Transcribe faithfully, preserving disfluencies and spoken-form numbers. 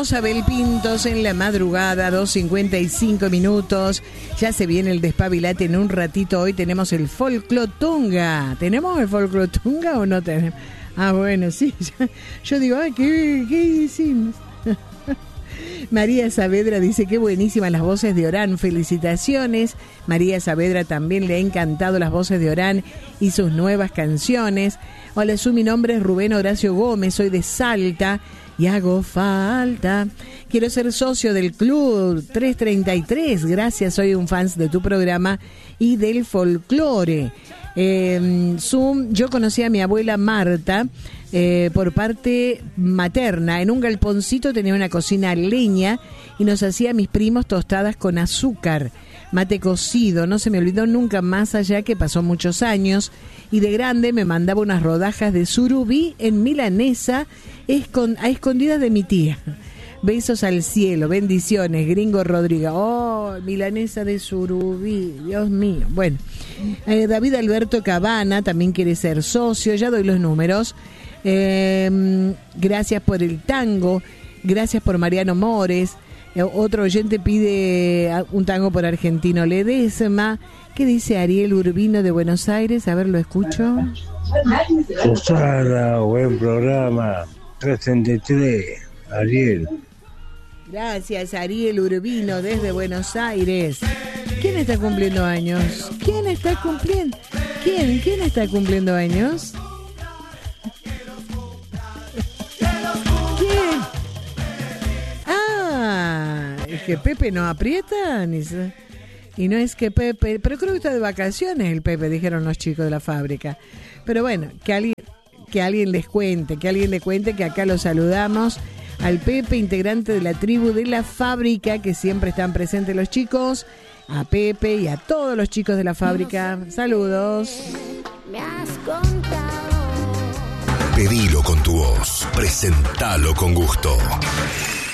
Seguimos, Abel Pintos en la madrugada, dos cincuenta y cinco minutos. Ya se viene el despabilate en un ratito. Hoy tenemos el folclotunga. ¿Tenemos el folclotunga o no tenemos? Ah, bueno, sí. Yo digo, ay, ¿qué, qué hicimos? María Saavedra dice, qué buenísimas las voces de Orán, felicitaciones. María Saavedra también le ha encantado las voces de Orán y sus nuevas canciones. Hola, Su, mi nombre es Rubén Horacio Gómez, soy de Salta y hago falta. Quiero ser socio del club trescientos treinta y tres, gracias, soy un fan de tu programa y del folclore. Eh, Zoom, yo conocí a mi abuela Marta eh, por parte materna. En un galponcito tenía una cocina a leña y nos hacía a mis primos tostadas con azúcar, mate cocido. No se me olvidó nunca más, allá que pasó muchos años. Y de grande me mandaba unas rodajas de surubí en milanesa escon- a escondidas de mi tía. Besos al cielo, bendiciones, Gringo Rodríguez. Oh, milanesa de surubí, Dios mío. Bueno, eh, David Alberto Cabana también quiere ser socio, ya doy los números. Eh, gracias por el tango, gracias por Mariano Mores. Eh, otro oyente pide un tango por Argentino Ledesma. ¿Qué dice Ariel Urbino de Buenos Aires? A ver, lo escucho. Susana, buen programa. trescientos treinta y tres, Ariel. Gracias, Ariel Urbino desde Buenos Aires. ¿Quién está cumpliendo años? ¿Quién está cumpliendo? ¿Quién? ¿Quién está cumpliendo años? ¿Quién? Ah, es que Pepe no aprieta ni se... Y no es que Pepe, pero creo que está de vacaciones el Pepe, dijeron los chicos de la fábrica. Pero bueno, que alguien, que alguien les cuente, que alguien le cuente que acá lo saludamos al Pepe, integrante de la tribu de la fábrica, que siempre están presentes los chicos, a Pepe y a todos los chicos de la fábrica. Saludos. Me has contado. Pedilo con tu voz, presentalo con gusto.